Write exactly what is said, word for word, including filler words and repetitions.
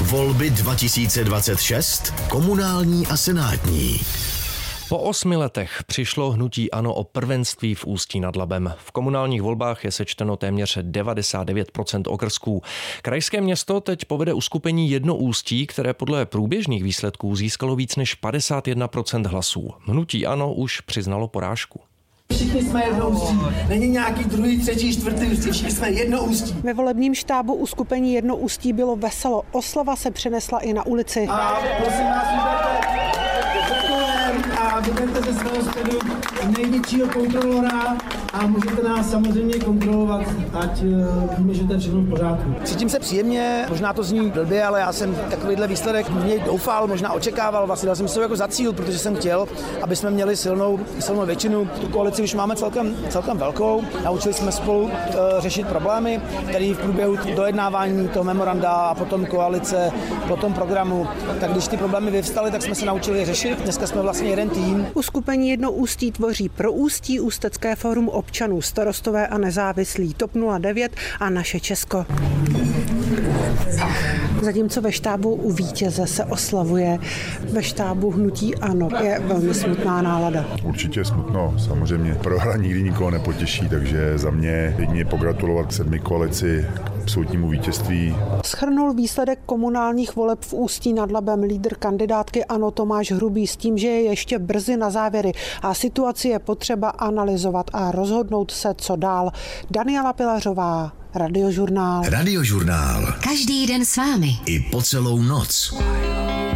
Volby dva tisíce dvacet šest, komunální a senátní. Po osmi letech přišlo hnutí ANO o prvenství v Ústí nad Labem. V komunálních volbách je sečteno téměř devadesát devět procent okrsků. Krajské město teď povede uskupení Jedno Ústí, které podle průběžných výsledků získalo víc než padesát jedna procent hlasů. Hnutí ANO už přiznalo porážku. Všichni jsme Jedno Ústí. Není nějaký druhý, třetí, čtvrtý Ústí. Všichni jsme Jedno Ústí. Ve volebním štábu uskupení Jedno Ústí bylo veselo. Oslava se přenesla i na ulici. A prosím vás, a vyberte ze svého středu největšího kontrolora a můžete nás samozřejmě kontrolovat, ať víme, že to je všechno v pořádku. Cítím se příjemně, možná to zní blbě, ale já jsem takovýhle výsledek v něj doufal, možná očekával, vlastně dal jsem se jako za cíl, protože jsem chtěl, aby jsme měli silnou, silnou většinu. Tu koalici už máme celkem, celkem velkou, naučili jsme spolu uh, řešit problémy, které v průběhu dojednávání toho memoranda a potom koalice, potom programu, tak když ty problémy vyvstaly, tak jsme se naučili řešit. Dneska jsme vlastně jeden tým. Uskupení Jedno Ústí tvoří Pro Ústí, Ústecké fórum občanů, Starostové a nezávislí, TOP nula devět a Naše Česko. Zatímco ve štábu u vítěze se oslavuje, ve štábu hnutí ANO je velmi smutná nálada. Určitě smutno, samozřejmě. Prohra nikdy nikoho nepotěší, takže za mě jedině pogratulovat sedmi koalici k absolutnímu vítězství. Shrnul výsledek komunálních voleb v Ústí nad Labem lídr kandidátky ANO Tomáš Hrubý s tím, že je ještě brzy na závěry a situaci je potřeba analyzovat a rozhodnout se, co dál. Daniela Pilařová, Radiožurnál. Radiožurnál. Každý den s vámi. I po celou noc.